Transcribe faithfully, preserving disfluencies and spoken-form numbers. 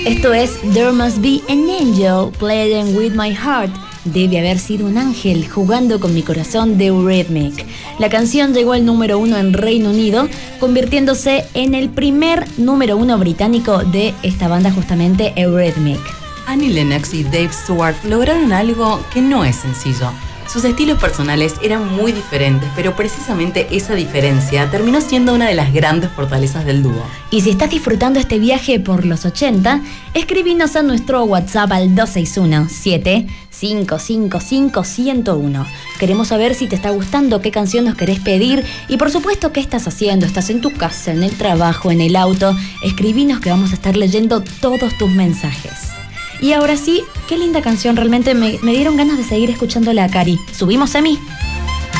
Esto es There Must Be an Angel Playing With My Heart. Debe haber sido un ángel jugando con mi corazón, de Eurythmics. La canción llegó al número uno en Reino Unido, convirtiéndose en el primer número uno británico de esta banda, justamente Eurythmics. Annie Lennox y Dave Stewart lograron algo que no es sencillo. Sus estilos personales eran muy diferentes, pero precisamente esa diferencia terminó siendo una de las grandes fortalezas del dúo. Y si estás disfrutando este viaje por los ochenta, escribinos a nuestro WhatsApp al dos seis uno, siete cinco cinco cinco, uno cero uno. Queremos saber si te está gustando, qué canción nos querés pedir y por supuesto qué estás haciendo. ¿Estás en tu casa, en el trabajo, en el auto? Escribinos que vamos a estar leyendo todos tus mensajes. Y ahora sí, qué linda canción, realmente me, me dieron ganas de seguir escuchándola a Cari. ¿Subimos, Emi?